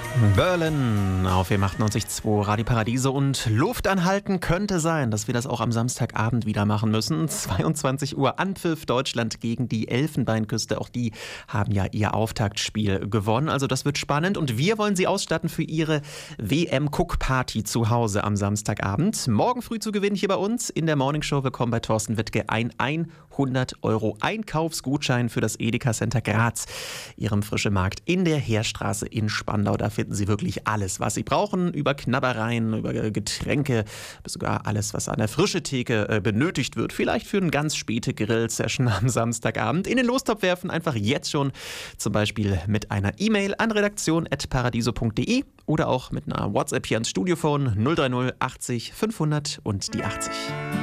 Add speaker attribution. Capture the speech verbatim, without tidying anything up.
Speaker 1: Berlin auf M achtundneunzig Komma zwei Radio Paradiso und Luft anhalten könnte sein, dass wir das auch am Samstagabend wieder machen müssen. zweiundzwanzig Uhr Anpfiff, Deutschland gegen die Elfenbeinküste. Auch die haben ja ihr Auftaktspiel gewonnen. Also das wird spannend und wir wollen sie ausstatten für ihre W M-Cook-Party zu Hause am Samstagabend. Morgen früh zu gewinnen hier bei uns in der Morningshow. Willkommen bei Thorsten Wittke. Ein hundert Euro Einkaufsgutschein für das Edeka Center Graz, ihrem frischen Markt in der Heerstraße in Spandau. Da finden Sie wirklich alles, was Sie brauchen, über Knabbereien, über Getränke, sogar alles, was an der frischen Theke äh, benötigt wird. Vielleicht für eine ganz späte Grill-Session am Samstagabend. In den Lostopf werfen, einfach jetzt schon, zum Beispiel mit einer E-Mail an redaktion at paradiso punkt de oder auch mit einer WhatsApp hier ans Studiophone null drei null achtzig fünfhundert und die achtzig.